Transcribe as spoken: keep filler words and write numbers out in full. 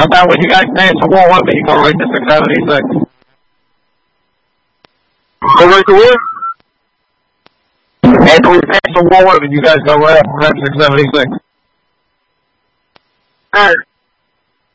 Sometime when you guys finish to warm up, you go right to six seventy-six. Go right to where? After we finish to warm up, and you guys go right up to six seventy-six. Alright.